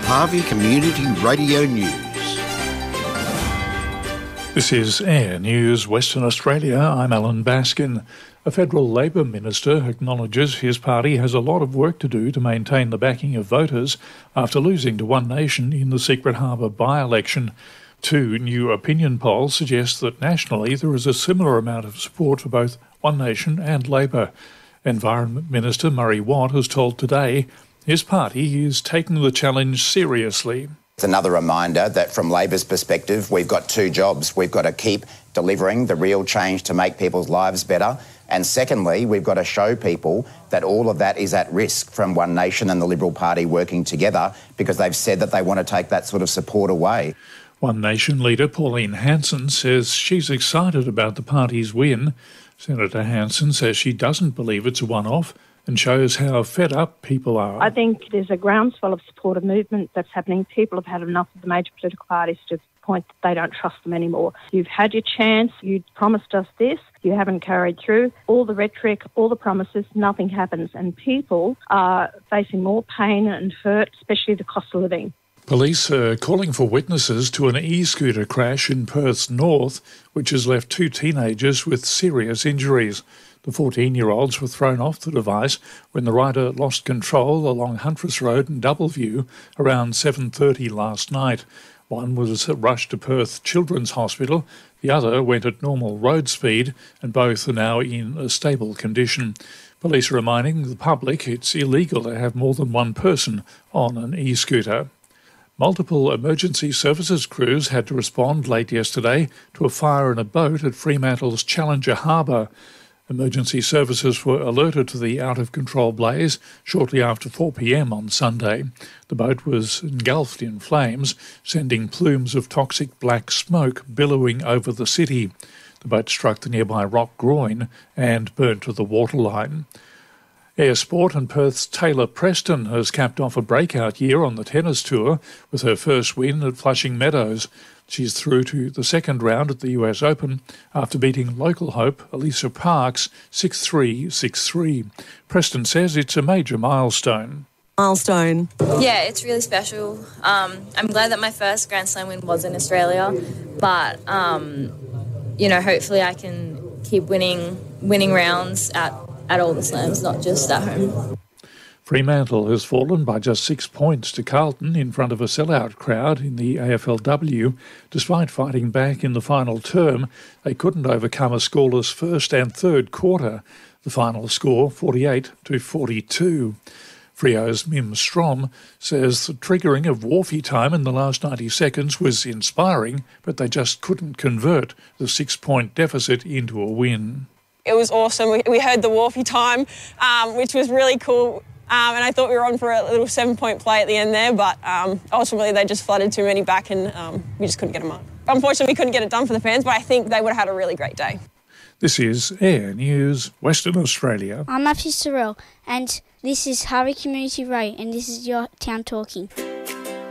Harvey Community Radio News. This is Air News Western Australia. I'm Alan Baskin. A federal Labor minister acknowledges his party has a lot of work to do to maintain the backing of voters after losing to One Nation in the Secret Harbour by-election. Two new opinion polls suggest that nationally there is a similar amount of support for both One Nation and Labor. Environment Minister Murray Watt has told Today his party is taking the challenge seriously. It's another reminder that from Labor's perspective, we've got two jobs. We've got to keep delivering the real change to make people's lives better. And secondly, we've got to show people that all of that is at risk from One Nation and the Liberal Party working together, because they've said that they want to take that sort of support away. One Nation leader Pauline Hanson says she's excited about the party's win. Senator Hanson says she doesn't believe it's a one-off and shows how fed up people are. I think there's a groundswell of supportive movement that's happening. People have had enough of the major political parties to the point that they don't trust them anymore. You've had your chance. You promised us this. You haven't carried through. All the rhetoric, all the promises, nothing happens. And people are facing more pain and hurt, especially the cost of living. Police are calling for witnesses to an e-scooter crash in Perth's north, which has left two teenagers with serious injuries. The 14-year-olds were thrown off the device when the rider lost control along Huntress Road in Doubleview around 7:30 last night. One was rushed to Perth Children's Hospital, the other went at normal road speed, and both are now in a stable condition. Police are reminding the public it's illegal to have more than one person on an e-scooter. Multiple emergency services crews had to respond late yesterday to a fire in a boat at Fremantle's Challenger Harbour. Emergency services were alerted to the out-of-control blaze shortly after 4 p.m. on Sunday. The boat was engulfed in flames, sending plumes of toxic black smoke billowing over the city. The boat struck the nearby Rock Groyne and burnt to the waterline. Air Sport and Perth's Taylor Preston has capped off a breakout year on the tennis tour with her first win at Flushing Meadows. She's through to the second round at the US Open after beating local hope Elisa Parks 6-3, 6-3. Preston says it's a major milestone. Yeah, it's really special. I'm glad that my first Grand Slam win was in Australia, but, hopefully I can keep winning rounds at all the slams, not just at home. Fremantle has fallen by just 6 points to Carlton in front of a sellout crowd in the AFLW. Despite fighting back in the final term, they couldn't overcome a scoreless first and third quarter. The final score, 48-42. Freo's Mim Strom says the triggering of Wharfie time in the last 90 seconds was inspiring, but they just couldn't convert the 6-point deficit into a win. It was awesome. We heard the Wharfie time, which was really cool. And I thought we were on for a little 7-point play at the end there, but ultimately they just flooded too many back and we just couldn't get them up. Unfortunately, we couldn't get it done for the fans, but I think they would have had a really great day. This is Air News, Western Australia. I'm Matthew Sorrell, and this is Harvey Community Radio, and this is your town talking.